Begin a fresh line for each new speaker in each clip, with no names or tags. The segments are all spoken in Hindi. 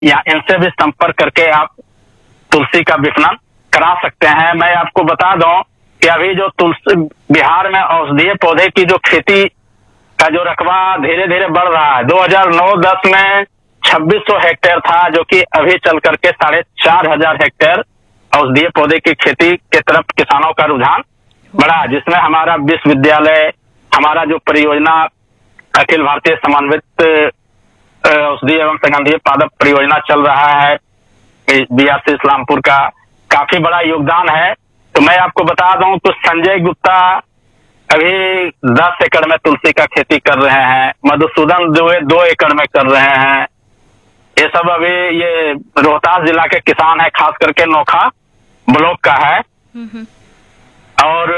या इनसे भी संपर्क करके आप तुलसी का विपणन करा सकते हैं। मैं आपको बता दूं कि अभी जो तुलसी बिहार में औषधीय पौधे की जो खेती का जो रकबा धीरे धीरे बढ़ रहा है, 2009-10 में 2600 हेक्टेयर था, जो कि अभी चल करके 4500 हेक्टेयर औषधीय पौधे की खेती के तरफ किसानों का रुझान बढ़ा, जिसमें हमारा विश्वविद्यालय, हमारा जो परियोजना अखिल भारतीय समन्वित औषधीय एवं सुगंधीय पादप परियोजना चल रहा है BRC इस्लामपुर का, काफी बड़ा योगदान है। तो मैं आपको बता दूं तो संजय गुप्ता अभी 10 एकड़ में तुलसी का खेती कर रहे हैं, मधुसूदन 2 एकड़ में कर रहे हैं। ये सब अभी ये रोहतास जिला के किसान है, खास करके नोखा ब्लॉक का है। और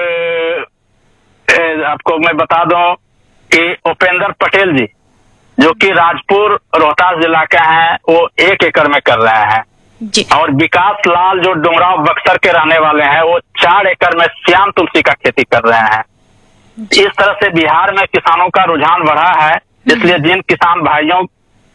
आपको मैं बता दूं कि उपेंद्र पटेल जी, जो कि राजपुर रोहतास जिला के हैं, वो 1 एकड़ में कर रहे हैं
जी।
और विकास लाल जो डुमराव बक्सर के रहने वाले हैं, वो 4 एकड़ में श्याम तुलसी का खेती कर रहे हैं। इस तरह से बिहार में किसानों का रुझान बढ़ा है, इसलिए जिन किसान भाइयों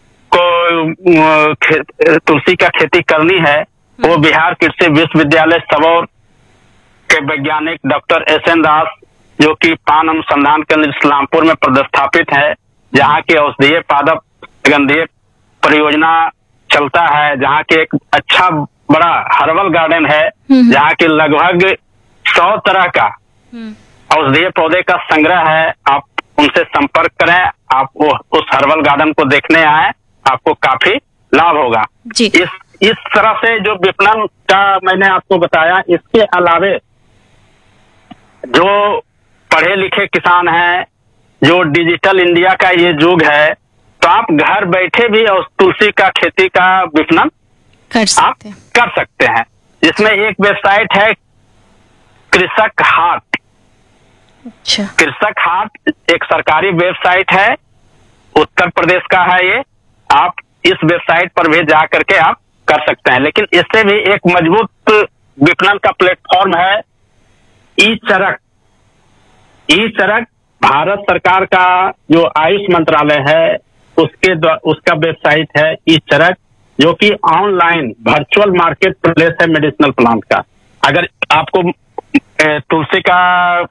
को तुलसी का खेती करनी है, वो बिहार कृषि विश्वविद्यालय सबौर के वैज्ञानिक डॉक्टर SN दास, जो कि पान अनुसंधान केंद्र इस्लामपुर में प्रतिष्ठापित है, जहाँ की औषधीय पादप सुगंधीय परियोजना चलता है, जहाँ की एक अच्छा बड़ा हर्बल गार्डन है, जहाँ की लगभग 100 तरह का औषधीय पौधे का संग्रह है। आप उनसे संपर्क करें, आप वो उस हर्बल गार्डन को देखने आए, आपको काफी लाभ होगा
जी।
इस तरह से जो विपणन का मैंने आपको बताया, इसके अलावे जो पढ़े लिखे किसान हैं, जो डिजिटल इंडिया का ये युग है, तो आप घर बैठे भी तुलसी का खेती का विपणन कर सकते हैं, जिसमें एक वेबसाइट है कृषक हाट।
अच्छा।
कृषक हाट एक सरकारी वेबसाइट है, उत्तर प्रदेश का है ये। आप इस वेबसाइट पर भी जा करके आप कर सकते हैं, लेकिन इससे भी एक मजबूत विपणन का प्लेटफॉर्म है ई-चरक। ई-चरक भारत सरकार का जो आयुष मंत्रालय है, उसका वेबसाइट है ई-चरक, जो कि ऑनलाइन वर्चुअल मार्केट प्लेस है मेडिसिनल प्लांट का। अगर आपको तुलसी का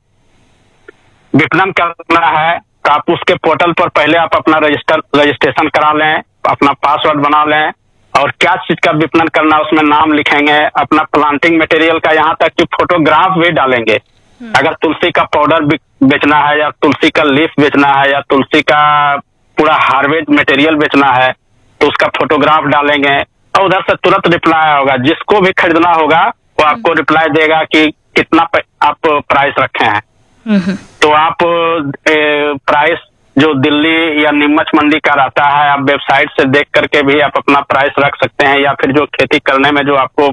विपणन करना है, तो आप उसके पोर्टल पर पहले आप अपना रजिस्ट्रेशन करा लें, अपना पासवर्ड बना लें, और क्या चीज का विपणन करना उसमें नाम लिखेंगे, अपना प्लांटिंग मटेरियल का, यहाँ तक कि फोटोग्राफ भी डालेंगे। अगर तुलसी का पाउडर बेचना है, या तुलसी का लीफ बेचना है, या तुलसी का पूरा हार्वेस्ट मटेरियल बेचना है, तो उसका फोटोग्राफ डालेंगे, और उधर से तुरंत रिप्लाई होगा। जिसको भी खरीदना होगा वो आपको रिप्लाई देगा कि कितना आप प्राइस रखे हैं। तो आप प्राइस जो दिल्ली या नीमच मंडी का रहता है, आप वेबसाइट से देख करके भी आप अपना प्राइस रख सकते हैं, या फिर जो खेती करने में जो आपको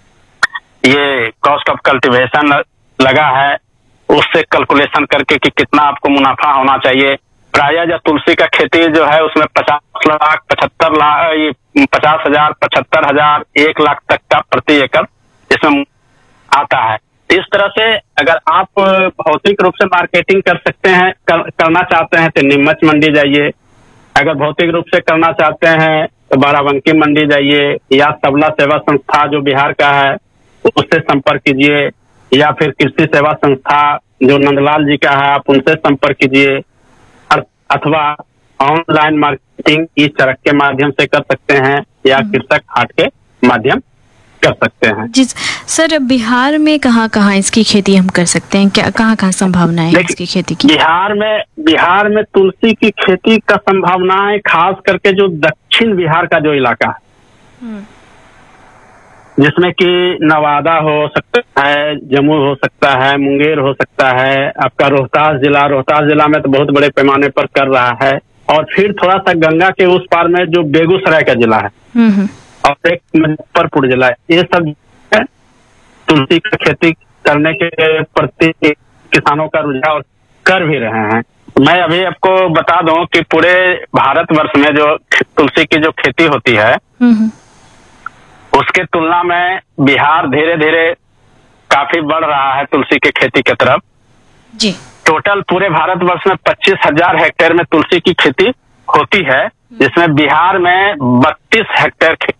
ये कॉस्ट ऑफ कल्टीवेशन लगा है, उससे कैलकुलेशन करके कि कितना आपको मुनाफा होना चाहिए। प्रायः जो तुलसी का खेती जो है, उसमें 50 लाख 75 लाख 50,000 75,000 1 लाख तक का प्रति एकड़ इसमें आता है। इस तरह से अगर आप भौतिक रूप से मार्केटिंग कर सकते हैं, करना चाहते हैं, तो नीमच मंडी जाइए। अगर भौतिक रूप से करना चाहते हैं तो बाराबंकी मंडी जाइए, या तबला सेवा संस्था जो बिहार का है उससे संपर्क कीजिए, या फिर कृषि सेवा संस्था जो नंदलाल जी का है, आप उनसे संपर्क कीजिए, अथवा ऑनलाइन मार्केटिंग ई-चरक के माध्यम से कर सकते हैं, या कृषक हाट के माध्यम कर सकते हैं।
जी सर, बिहार में कहाँ इसकी खेती हम कर सकते हैं, क्या कहाँ संभावनाएं है इसकी खेती की?
बिहार में तुलसी की खेती का संभावनाएं, खास करके जो दक्षिण बिहार का जो इलाका है, जिसमें कि नवादा हो सकता है, जम्मू हो सकता है, मुंगेर हो सकता है, आपका रोहतास जिला में तो बहुत बड़े पैमाने पर कर रहा है, और फिर थोड़ा सा गंगा के उस पार में जो बेगूसराय का जिला है, और एक मुजफ्फरपुर जिला है, ये सब तुलसी की खेती करने के प्रति किसानों का रुझान कर भी रहे हैं। मैं अभी आपको बता दूं कि पूरे भारतवर्ष में जो तुलसी की जो खेती होती है, उसके तुलना में बिहार धीरे धीरे काफी बढ़ रहा है तुलसी की खेती की तरफ।
जी।
टोटल पूरे भारतवर्ष में 25,000 हेक्टेयर में तुलसी की खेती होती है, जिसमें बिहार में 32 हेक्टेयर